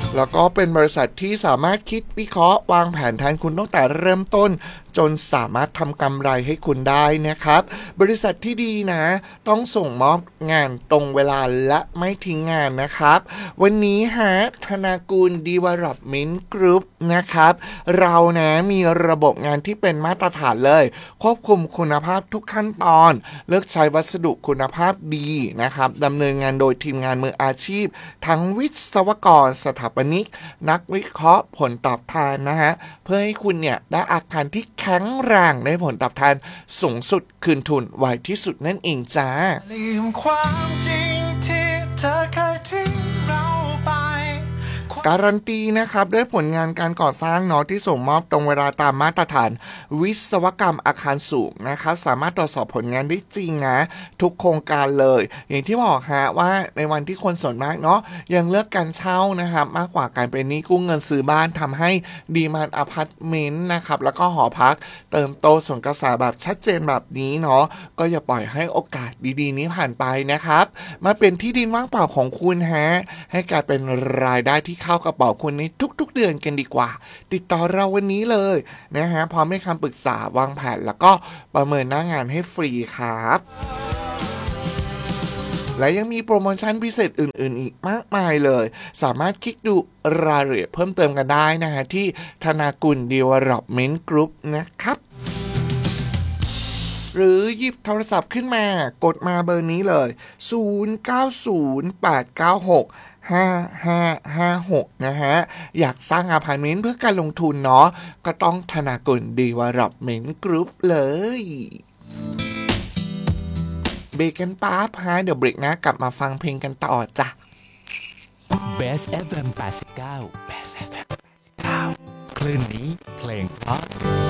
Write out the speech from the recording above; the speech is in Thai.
แล้วก็เป็นบริษัทที่สามารถคิดวิเคราะห์วางแผนแทนคุณตั้งแต่เริ่มต้นจนสามารถทำกำไรให้คุณได้นะครับบริษัทที่ดีนะต้องส่งมอบงานตรงเวลาและไม่ทิ้งงานนะครับวันนี้ฮะธนากูล Development Group นะครับเรานะมีระบบงานที่เป็นมาตรฐานเลยควบคุมคุณภาพทุกขั้นตอนเลือกใช้วัสดุคุณภาพดีนะครับดำเนินงานโดยทีมงานมืออาชีพทั้งวิศวกรสถาปนิกนักวิเคราะห์ผลตอบแทนนะฮะเพื่อให้คุณเนี่ยได้อาคารที่แข็งแรงได้ผลตอบแทนสูงสุดคืนทุนไวที่สุดนั่นเองจ้าลืมความจริงที่เธอเคยทิ้งเราไปการันตีนะครับด้วยผลงานการก่อสร้างเนาะที่ส่งมอบตรงเวลาตามมาตรฐานวิศวกรรมอาคารสูงนะครับสามารถตรวจสอบผลงานได้จริงนะทุกโครงการเลยอย่างที่บอกฮะว่าในวันที่คนส่วนมากเนาะยังเลือกการเช่านะครับมากกว่าการเป็นหนี้กู้เงินซื้อบ้านทำให้ดีมานด์อพาร์ตเมนต์นะครับแล้วก็หอพักเติมโตส่วนกระแสแบบชัดเจนแบบนี้เนาะก็อย่าปล่อยให้โอกาสดีๆนี้ผ่านไปนะครับมาเป็นที่ดินว่างเปล่าของคุณฮะให้กลายเป็นรายได้ที่เข้ากระเป๋าคุณในทุกๆเดือนกันดีกว่าติดต่อเราวันนี้เลยนะฮะพร้อมให้คำปรึกษาวางแผนแล้วก็ประเมินหน้างานให้ฟรีครับและยังมีโปรโมชั่นพิเศษอื่นๆอีกมากมายเลยสามารถคลิกดูรายละเอียดเพิ่มเติมกันได้นะฮะที่ธนากุล Development Group นะครับหรือหยิบโทรศัพท์ขึ้นมากดมาเบอร์นี้เลย0908965556นะฮะอยากสร้างอพาร์ตเมนต์เพื่อการลงทุนเนาะก็ต้องธนากุล Development Group เลยเบรกกันป๊าบฮะเดี๋ยวเบรกนะกลับมาฟังเพลงกันต่อจ้ะ Best FM 89 Best FM 89คลื่นนี้เพลงเพราะ